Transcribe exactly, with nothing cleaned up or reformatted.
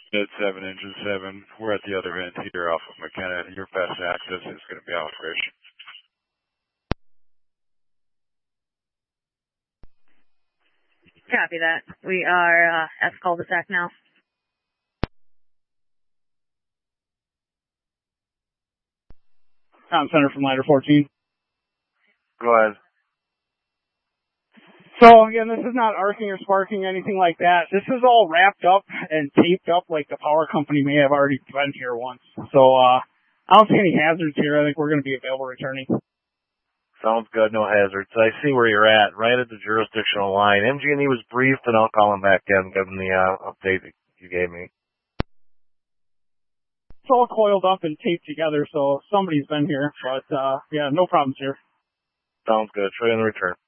At seven inches seven. We're at the other end here off of McKenna. Your fast access is going to be out, Rich. Copy that. We are uh, at the cul-de-sac now. Tom Center from Ladder fourteen. Go ahead. So, again, this is not arcing or sparking, anything like that. This is all wrapped up and taped up like the power company may have already been here once. So, uh, I don't see any hazards here. I think we're going to be available returning. Sounds good, no hazards. I see where you're at, right at the jurisdictional line. M G and E was briefed, and I'll call him back in, give him the uh, update that you gave me. It's all coiled up and taped together, so somebody's been here. But, uh, yeah, no problems here. Sounds good. Try on the return.